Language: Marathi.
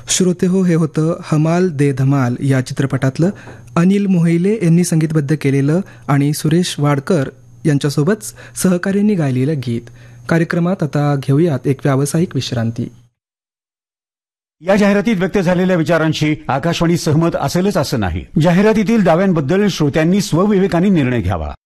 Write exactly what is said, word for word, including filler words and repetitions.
श्रोते हो, हे होतं हमाल दे धमाल या चित्रपटातलं अनिल मोहिले यांनी संगीतबद्ध केलेलं आणि सुरेश वाडकर यांच्यासोबत सहकार्यांनी गायलेलं गीत. कार्यक्रमात आता घेऊयात एक व्यावसायिक विश्रांती. या जाहिरातीत व्यक्त झालेल्या विचारांशी आकाशवाणी सहमत असेलच असं नाही. जाहिरातीतील दाव्यांबद्दल श्रोत्यांनी स्वविवेकाने निर्णय घ्यावा.